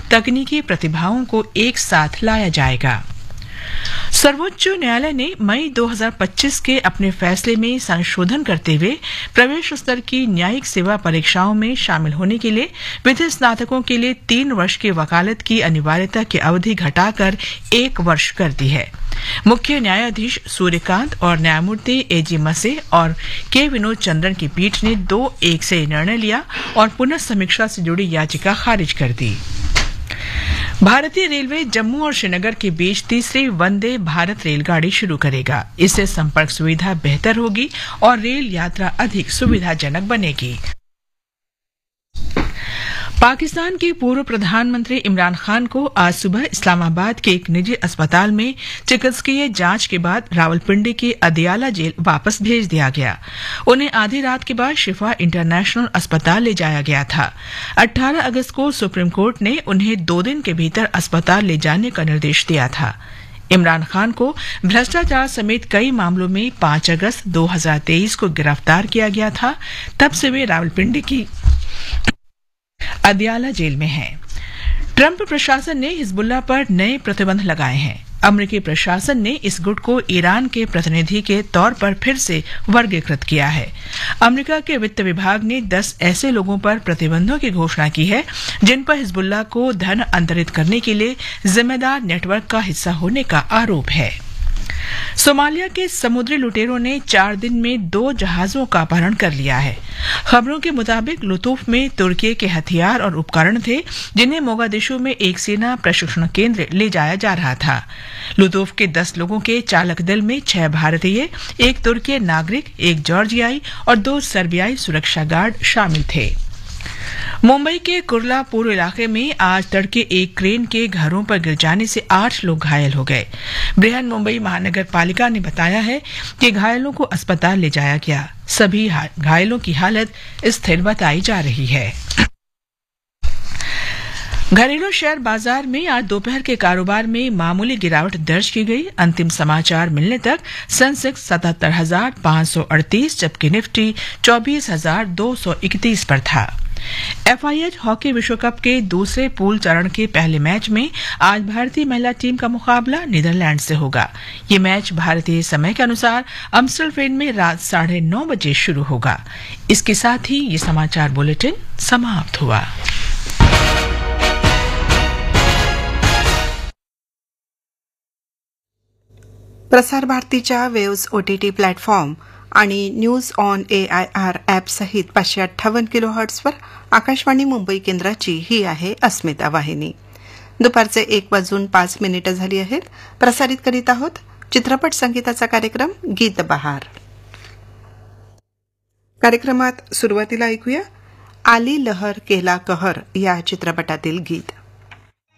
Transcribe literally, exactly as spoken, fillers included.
तकनीकी प्रतिभाओं को एक साथ लाया जाएगा। सर्वोच्च न्यायालय ने मई दो हज़ार पच्चीस के अपने फैसले में संशोधन करते हुए प्रवेश स्तर की न्यायिक सेवा परीक्षाओं में शामिल होने के लिए विधि स्नातकों के लिए तीन वर्ष की वकालत की अनिवार्यता की अवधि घटाकर एक वर्ष कर दी है। मुख्य न्यायाधीश सूर्यकांत और न्यायमूर्ति एजी मसे और के विनोद चंद्रन की पीठ ने दो एक से निर्णय लिया और पुनर्समीक्षा से जुड़ी याचिका खारिज कर दी। भारतीय रेलवे जम्मू और श्रीनगर के बीच तीसरी वंदे भारत रेलगाड़ी शुरू करेगा। इससे संपर्क सुविधा बेहतर होगी और रेल यात्रा अधिक सुविधाजनक बनेगी। पाकिस्तान के पूर्व प्रधानमंत्री इमरान खान को आज सुबह इस्लामाबाद के एक निजी अस्पताल में चिकित्सकीय जांच के बाद रावलपिंडी के अदियाला जेल वापस भेज दिया गया। उन्हें आधी रात के बाद शिफा इंटरनेशनल अस्पताल ले जाया गया था। अठारह अगस्त को सुप्रीम कोर्ट ने उन्हें दो दिन के भीतर अस्पताल ले जाने का निर्देश दिया था। इमरान खान को भ्रष्टाचार समेत कई मामलों में पांच अगस्त दो हज़ार तेईस को गिरफ्तार किया गया था। तब से वे रावलपिंडी की अदियाला जेल में हैं। ट्रंप प्रशासन ने हिजबुल्लाह पर नए प्रतिबंध लगाए हैं। अमेरिकी प्रशासन ने इस गुट को ईरान के प्रतिनिधि के तौर पर फिर से वर्गीकृत किया है। अमेरिका के वित्त विभाग ने दस ऐसे लोगों पर प्रतिबंधों की घोषणा की है जिन पर हिजबुल्लाह को धन अंतरित करने के लिए जिम्मेदार नेटवर्क का हिस्सा होने का आरोप है। सोमालिया के समुद्री लुटेरों ने चार दिन में दो जहाजों का अपहरण कर लिया है। खबरों के मुताबिक लुतूफ में तुर्की के हथियार और उपकरण थे जिन्हें मोगादिशु में एक सेना प्रशिक्षण केंद्र ले जाया जा रहा था। लुतूफ के दस लोगों के चालक दल में छह भारतीय, एक तुर्की नागरिक, एक जॉर्जियाई और दो सर्बियाई सुरक्षा गार्ड शामिल थे। मुंबई के कुर्ला पूर्व इलाके में आज तड़के एक क्रेन के घरों पर गिर जाने से आठ लोग घायल हो गए। बृहन मुंबई महानगर पालिका ने बताया है कि घायलों को अस्पताल ले जाया गया। सभी घायलों की हालत स्थिर बताई जा रही है। घरेलू शेयर बाजार में आज दोपहर के कारोबार में मामूली गिरावट दर्ज की गई। अंतिम समाचार मिलने तक सेंसेक्स सतहत्तर हजार पांच सौ अड़तीस जबकि निफ्टी चौबीस हजार दो सौ इकतीस पर था। एफआईएच हॉकी विश्व कप के दूसरे पूल चरण के पहले मैच में आज भारतीय महिला टीम का मुकाबला नीदरलैंड से होगा। ये मैच भारतीय समय के अनुसार अम्स्टरडैम में रात साढ़े नौ बजे शुरू होगा। इसके साथ ही ये समाचार बुलेटिन समाप्त हुआ। प्रसार भारतीच्या वेव्स ओटीटी प्लॅटफॉर्म आणि न्यूज ऑन एआयआर ॲपसहित पाचशे अठ्ठावन्न किलो हर्ट्सवर आकाशवाणी मुंबई केंद्राची ही आहे अस्मिता वाहिनी। दुपारचे एक वाजून पाच मिनिटं झाली आहेत। प्रसारित करीत आहोत चित्रपट संगीताचा कार्यक्रम गीत बहार। कार्यक्रमात सुरुवातीला ऐकूया आली लहर केला कहर या चित्रपटातील गीत।